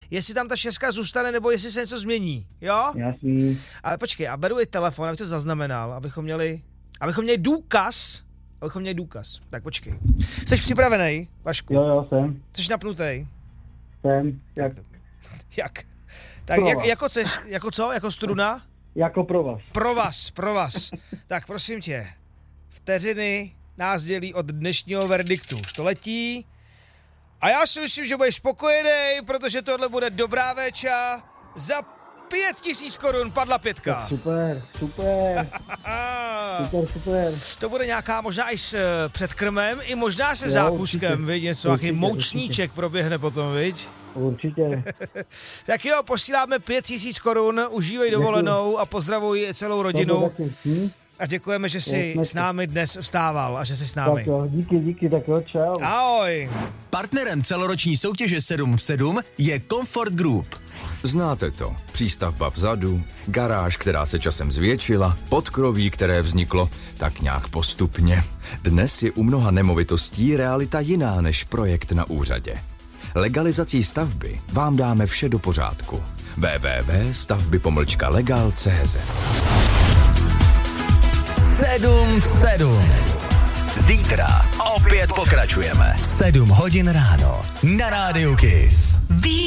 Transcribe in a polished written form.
jestli tam ta 6 zůstane, nebo jestli se něco změní, jo? Jasný. Ale počkej, a beru i telefon, abych to zaznamenal, abychom měli důkaz. Tak počkej. Jsi připravený, Vašku? Jo, jsem. Jsi napnutý? Jsem. Jak? Tak jako chceš, jako co? Jako struna? Jako Pro vás. Tak prosím tě, vteřiny nás dělí od dnešního verdiktu. Už to letí. A já si myslím, že budeš spokojený, protože tohle bude dobrá véča. Za 5000 korun padla 5. Super. To bude nějaká možná i s předkrmem, i možná se zákuskem, viď? Něco, nějaký moučníček proběhne potom, viď? Určitě. Tak jo, posíláme 5000 korun, užívej dovolenou a pozdravuj celou rodinu. A děkujeme, že jsi s námi dnes vstával a že jsi s námi. Tak jo, díky, tak jo, čau. Ahoj. Partnerem celoroční soutěže 7 v 7 je Comfort Group. Znáte to. Přístavba vzadu, garáž, která se časem zvětšila, podkroví, které vzniklo tak nějak postupně. Dnes je u mnoha nemovitostí realita jiná než projekt na úřadě. Legalizací stavby vám dáme vše do pořádku. www.stavby-legal.cz 7 v 7. Zítra opět pokračujeme. 7 hodin ráno na Rádiu Kiss.